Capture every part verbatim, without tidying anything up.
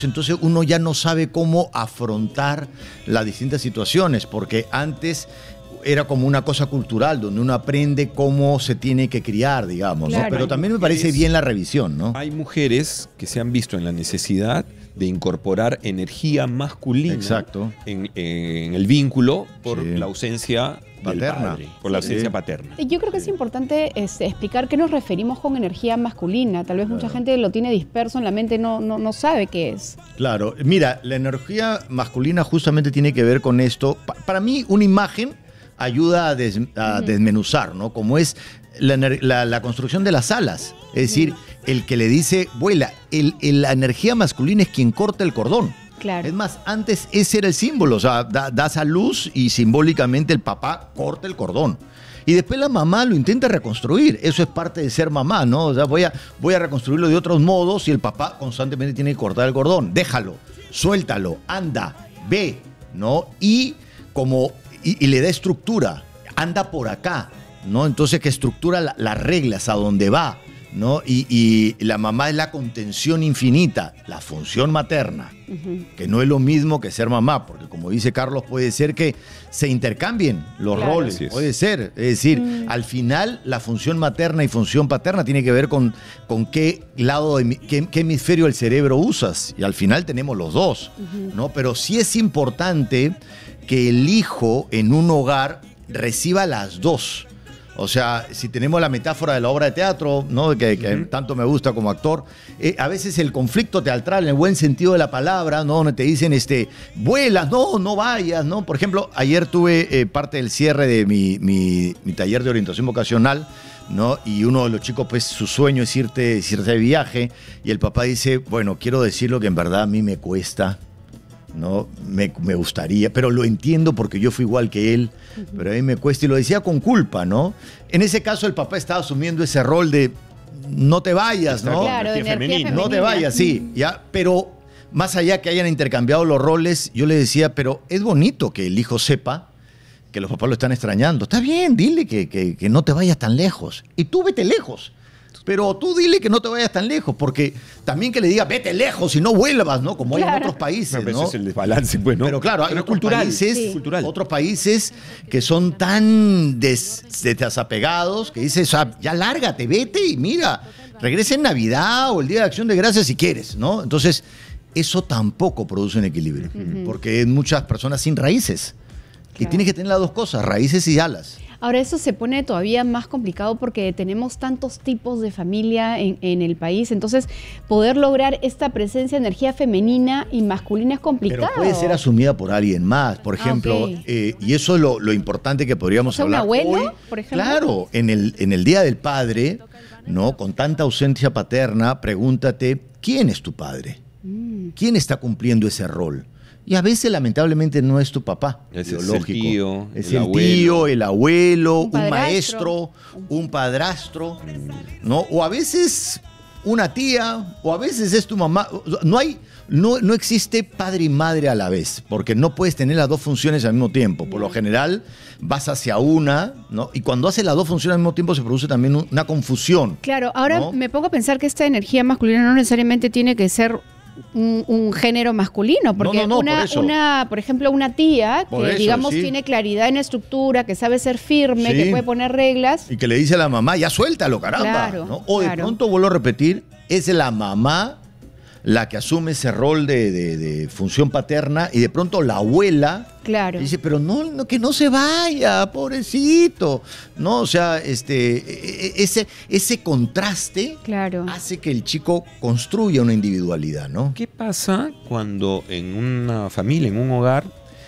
Entonces uno ya no sabe cómo afrontar las distintas situaciones, porque antes era como una cosa cultural, donde uno aprende cómo se tiene que criar, digamos, Claro. ¿no? Pero también me parece bien la revisión, ¿no? Hay mujeres que se han visto en la necesidad de incorporar energía masculina Exacto. en, en el vínculo por Sí. la ausencia del Paterna. padre, por la ausencia Sí. paterna. Yo creo que es importante este, explicar qué nos referimos con energía masculina. Tal vez mucha gente lo tiene disperso en la mente, no, no, no sabe qué es. Claro, mira, la energía masculina justamente tiene que ver con esto. Pa- para mí, una imagen ayuda a, des- a Ujú. desmenuzar, ¿no? Como es la, ener- la- la construcción de las alas. Es decir, el que le dice, vuela, el, el- la energía masculina es quien corta el cordón. Claro. Es más, antes ese era el símbolo, o sea, da- das a luz y simbólicamente el papá corta el cordón. Y después la mamá lo intenta reconstruir. Eso es parte de ser mamá, ¿no? O sea, voy a, voy a reconstruirlo de otros modos y el papá constantemente tiene que cortar el cordón. Déjalo, suéltalo, anda, ve, ¿no? Y como y, y le da estructura, anda por acá, ¿no? Entonces que estructura la- las reglas, a dónde va, ¿no? Y, y la mamá es la contención infinita, la función materna, Ujú. que no es lo mismo que ser mamá, porque como dice Carlos, puede ser que se intercambien los Claro. roles, Así es. puede ser. Es decir, Mm. al final la función materna y función paterna tiene que ver con, con qué lado, de mi- qué, qué hemisferio del cerebro usas, y al final tenemos los dos, Ujú. ¿no? Pero sí es importante que el hijo en un hogar reciba las dos. O sea, si tenemos la metáfora de la obra de teatro, ¿no? que, que Ujú. tanto me gusta como actor, eh, a veces el conflicto teatral, en el buen sentido de la palabra, ¿no? Donde te dicen, este, vuelas, no, no vayas, ¿no? Por ejemplo, ayer tuve eh, parte del cierre de mi, mi- mi taller de orientación vocacional, ¿no? Y uno de los chicos, pues, su sueño es irte, es irte de viaje, y el papá dice, bueno, quiero decir lo que en verdad a mí me cuesta, ¿no? Me, me gustaría, pero lo entiendo porque yo fui igual que él, pero a mí me cuesta, y lo decía con culpa, ¿no? En ese caso el papá estaba asumiendo ese rol de no te vayas, ¿no? Claro, de Energía energía femenina. femenina. No te vayas, sí, ya, pero más allá que hayan intercambiado los roles, yo le decía, pero es bonito que el hijo sepa que los papás lo están extrañando. Está bien, dile que, que- que no te vayas tan lejos. Y tú vete lejos. Pero tú dile que no te vayas tan lejos, porque también que le diga, vete lejos y no vuelvas, ¿no? Como hay en Claro. otros países, Pero ¿no? ese es el desbalance, pues, ¿no? Pero claro, hay Pero es otros cultural. países, Sí. cultural. otros países que son tan des- desapegados que dices, "Ah, ya lárgate, vete y mira, regresa en Navidad o el Día de Acción de Gracias si quieres, ¿no? Entonces, eso tampoco produce un equilibrio, porque hay muchas personas sin raíces. Y Claro. tienes que tener las dos cosas, raíces y alas. Ahora eso se pone todavía más complicado porque tenemos tantos tipos de familia en, en el país, entonces poder lograr esta presencia de energía femenina y masculina es complicado. Pero puede ser asumida por alguien más, por Ah, ejemplo, ok. eh, y eso es lo, lo importante que podríamos O sea, un hablar abuelo, hoy. por ejemplo. Claro, en el, en el Día del Padre, ¿no? Con tanta ausencia paterna, pregúntate, ¿quién es tu padre? Mm, ¿Quién está cumpliendo ese rol? Y a veces, lamentablemente, no es tu papá Es el biológico. tío, es el el, abuelo. tío, el abuelo, Un un, padrastro. maestro, un padrastro, ¿no? O a veces una tía, o a veces es tu mamá. No hay, no, no existe padre y madre a la vez, porque no puedes tener las dos funciones al mismo tiempo. Por lo general, vas hacia una, ¿no? Y cuando haces las dos funciones al mismo tiempo, se produce también un- una confusión. Claro, ahora ¿no? me pongo a pensar que esta energía masculina no necesariamente tiene que ser un, un género masculino, porque no, no, por una, eso. una, por ejemplo, una tía Por que eso, digamos sí. tiene claridad en estructura, que sabe ser firme, Sí. que puede poner reglas. Y que le dice a la mamá, ya suéltalo, caramba. Claro, ¿no? O de claro. pronto, vuelvo a repetir, es la mamá la que asume ese rol de, de- de función paterna, y de pronto la abuela Claro. dice, pero no, no, que no se vaya, pobrecito. No, o sea, este, e- e- ese, ese contraste Claro. hace que el chico construya una individualidad, ¿no? ¿Qué pasa cuando en una familia, en un hogar,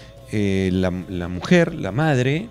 eh, la, la mujer, la madre,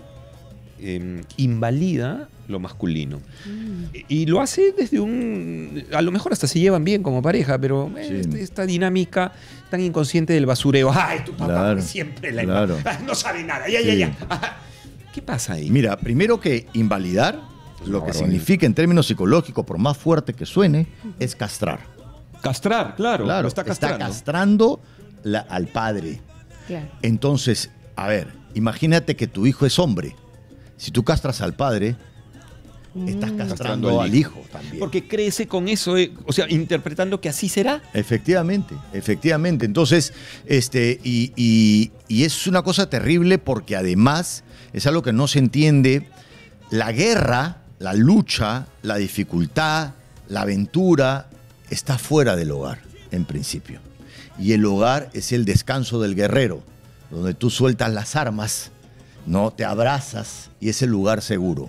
eh, invalida lo masculino? Mm. Y lo hace desde un... A lo mejor hasta se llevan bien como pareja, pero eh, Sí. este- esta dinámica tan inconsciente del basureo. ¡Ay, tu papá Claro, siempre la claro. Ah, no sabe nada! ¡Ya, ya, Sí. ya! Ajá. ¿Qué pasa ahí? Mira, primero que invalidar, Es lo una que barbaridad. significa en términos psicológicos, por más fuerte que suene, es castrar. Castrar, claro. Claro, lo está castrando. castrando la- al padre. Claro. Entonces, a ver, imagínate que tu hijo es hombre. Si tú castras al padre, estás castrando, castrando al hijo también. Porque crece con eso, eh, o sea, interpretando que así será. Efectivamente, efectivamente. Entonces, este, y, y, y es una cosa terrible porque además es algo que no se entiende. La guerra, la lucha, la dificultad, la aventura está fuera del hogar, en principio. Y el hogar es el descanso del guerrero, donde tú sueltas las armas, ¿no? Te abrazas y es el lugar seguro.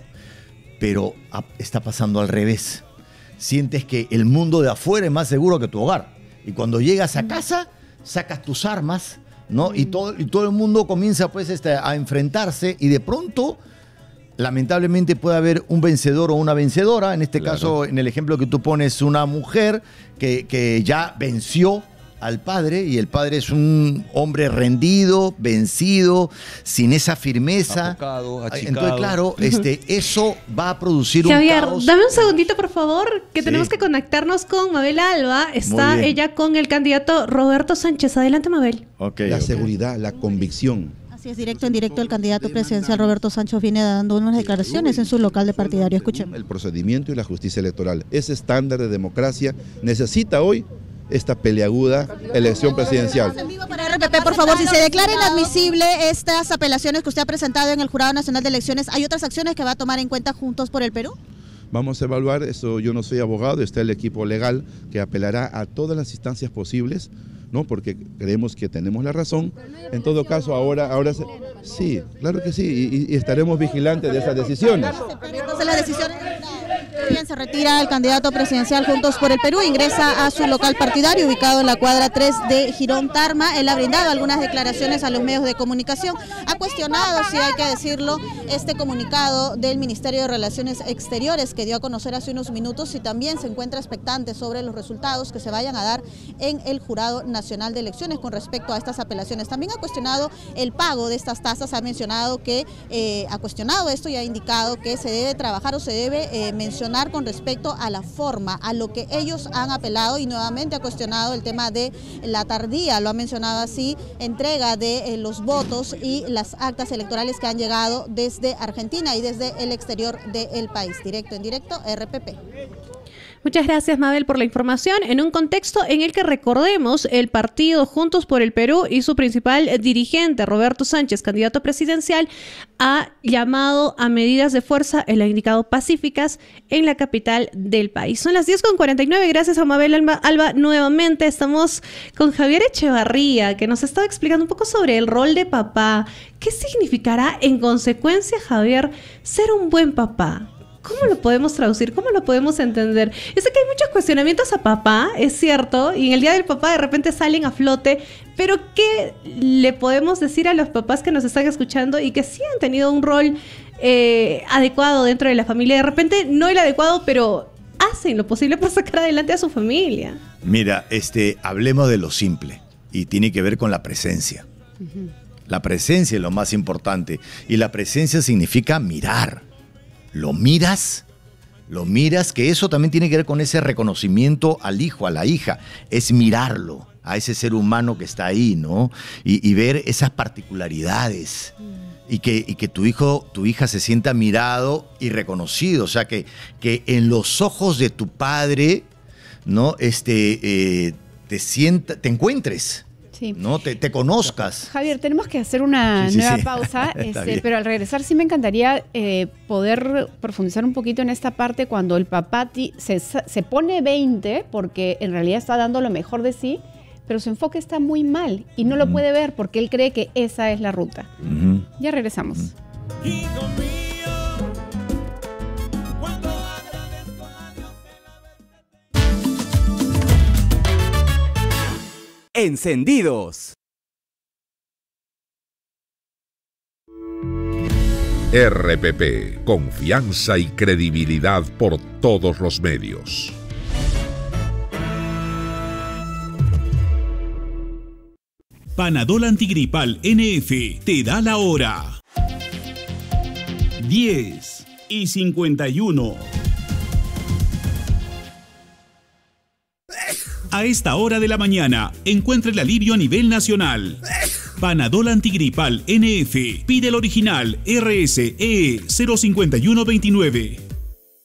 Pero está pasando al revés. Sientes que el mundo de afuera es más seguro que tu hogar. Y cuando llegas a casa, sacas tus armas, ¿no? Y todo, y todo el mundo comienza pues este, a enfrentarse y de pronto, lamentablemente puede haber un vencedor o una vencedora. En este claro. caso, en el ejemplo que tú pones, una mujer que, que ya venció al padre, y el padre es un hombre rendido, vencido, sin esa firmeza. Apocado, achicado. Entonces, claro, este, eso va a producir Javier, un caos. dame un segundito, por favor, que Sí. tenemos que conectarnos con Mabel Alba. Está ella con el candidato Roberto Sánchez. Adelante, Mabel. Okay, la okay. seguridad, la convicción. Así es, directo en directo el candidato presidencial Roberto Sánchez viene dando unas declaraciones en su local de partidario. Escuchemos. El procedimiento y la justicia electoral. Ese estándar de democracia necesita hoy esta peleaguda elección presidencial. En vivo para R P P, por favor, si se declara inadmisible estas apelaciones que usted ha presentado en el Jurado Nacional de Elecciones, ¿hay otras acciones que va a tomar en cuenta Juntos por el Perú? Vamos a evaluar eso. Yo no soy abogado, está el equipo legal que apelará a todas las instancias posibles, ¿no? Porque creemos que tenemos la razón. En todo caso, ahora, ahora se... sí, claro que sí, y, y estaremos vigilantes de esas decisiones. Entonces las decisiones... Bien, se retira el candidato presidencial Juntos por el Perú, ingresa a su local partidario ubicado en la cuadra tres de Girón Tarma. Él ha brindado algunas declaraciones a los medios de comunicación, ha cuestionado, si hay que decirlo, este comunicado del Ministerio de Relaciones Exteriores que dio a conocer hace unos minutos, y también se encuentra expectante sobre los resultados que se vayan a dar en el Jurado Nacional de Elecciones con respecto a estas apelaciones. También ha cuestionado el pago de estas tasas, ha mencionado que eh, ha cuestionado esto y ha indicado que se debe trabajar o se debe eh, mencionar con respecto a la forma, a lo que ellos han apelado, y nuevamente ha cuestionado el tema de la tardía, lo ha mencionado así, entrega de eh, los votos y las actas electorales que han llegado desde Argentina y desde el exterior del país. Directo en directo, R P P. Muchas gracias, Mabel, por la información. En un contexto en el que, recordemos, el partido Juntos por el Perú y su principal dirigente, Roberto Sánchez, candidato presidencial, ha llamado a medidas de fuerza, él ha indicado pacíficas, en la capital del país. Son las diez con cuarenta y nueve, gracias a Mabel Alba. Alba. Nuevamente estamos con Javier Echevarría, que nos estaba explicando un poco sobre el rol de papá. ¿Qué significará, en consecuencia, Javier, ser un buen papá? ¿Cómo lo podemos traducir? ¿Cómo lo podemos entender? Yo sé que hay muchos cuestionamientos a papá, es cierto, y en el Día del Papá de repente salen a flote, pero ¿qué le podemos decir a los papás que nos están escuchando y que sí han tenido un rol eh, adecuado dentro de la familia? De repente no el adecuado, pero hacen lo posible por sacar adelante a su familia. Mira, este, hablemos de lo simple, y tiene que ver con la presencia. Uh-huh. La presencia es lo más importante, y la presencia significa mirar. Lo miras, lo miras, que eso también tiene que ver con ese reconocimiento al hijo, a la hija, es mirarlo, a ese ser humano que está ahí, ¿no? Y, y ver esas particularidades, mm. y, que, y que tu hijo, tu hija se sienta mirado y reconocido, o sea, que, que en los ojos de tu padre, ¿no? Este, eh, te sienta, te encuentres. Sí. No te, te conozcas. Javier, tenemos que hacer una sí, sí, nueva sí. pausa, este, pero al regresar sí me encantaría eh, poder profundizar un poquito en esta parte cuando el papá se, se pone veinte porque en realidad está dando lo mejor de sí, pero su enfoque está muy mal y no uh-huh. lo puede ver porque él cree que esa es la ruta. Uh-huh. Ya regresamos. Uh-huh. Encendidos. R P P, confianza y credibilidad por todos los medios. Panadol Antigripal N F te da la hora. diez y cincuenta y uno. A esta hora de la mañana, encuentre el alivio a nivel nacional. Panadol Antigripal N F. Pide el original R S E cero cinco uno dos nueve.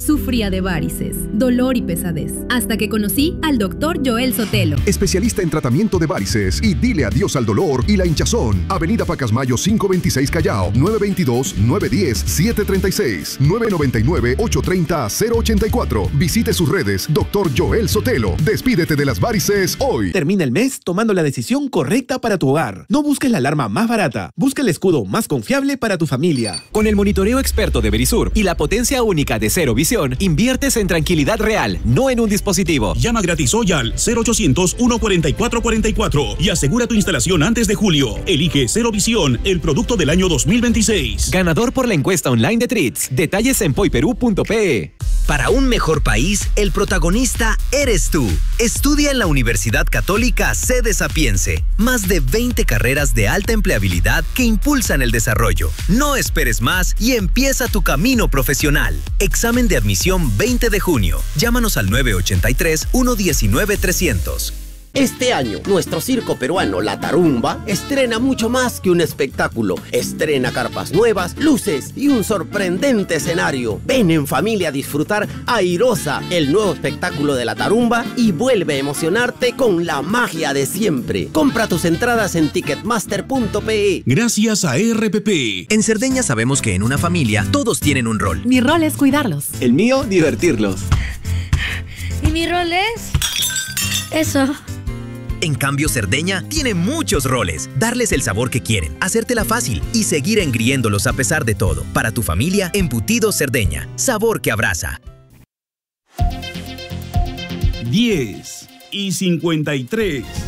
sufría de varices, dolor y pesadez, hasta que conocí al doctor Joel Sotelo. Especialista en tratamiento de varices y dile adiós al dolor y la hinchazón. Avenida Pacasmayo cinco veintiséis Callao, nueve veintidós, nueve diez, siete treinta y seis, nueve noventa y nueve, ocho treinta, cero ochenta y cuatro. Visite sus redes, doctor Joel Sotelo. Despídete de las varices hoy. Termina el mes tomando la decisión correcta para tu hogar. No busques la alarma más barata, busca el escudo más confiable para tu familia. Con el monitoreo experto de Verisur y la potencia única de Cero Visión, inviertes en tranquilidad real, no en un dispositivo. Llama gratis hoy al cero ochocientos, uno cuarenta y cuatro cuarenta y cuatro y asegura tu instalación antes de julio. Elige Cero Visión, el producto del año dos mil veintiséis. Ganador por la encuesta online de Tritz. Detalles en poiperú punto pe. Para un mejor país, el protagonista eres tú. Estudia en la Universidad Católica Sede Sapiense. Más de veinte carreras de alta empleabilidad que impulsan el desarrollo. No esperes más y empieza tu camino profesional. Examen de admisión veinte de junio. Llámanos al nueve ochenta y tres, uno diecinueve, trescientos. Este año, nuestro circo peruano La Tarumba estrena mucho más que un espectáculo. Estrena carpas nuevas, luces y un sorprendente escenario. Ven en familia a disfrutar Airosa, el nuevo espectáculo de La Tarumba, y vuelve a emocionarte con la magia de siempre. Compra tus entradas en ticketmaster punto pe. Gracias a R P P. En Cerdeña sabemos que en una familia todos tienen un rol. Mi rol es cuidarlos. El mío, divertirlos. Y mi rol es... eso. En cambio, Cerdeña tiene muchos roles. Darles el sabor que quieren, hacértela fácil y seguir engriéndolos a pesar de todo. Para tu familia, Embutidos Cerdeña. Sabor que abraza. diez y cincuenta y tres.